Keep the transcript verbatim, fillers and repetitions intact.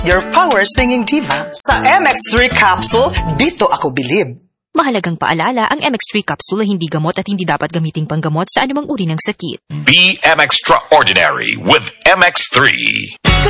Your power singing diva. Sa M X three capsule, dito ako bilib. Mahalagang paalala, ang M X three capsule ay hindi gamot at hindi dapat gamiting panggamot sa anumang uri ng sakit. Be M Extraordinary with M X three.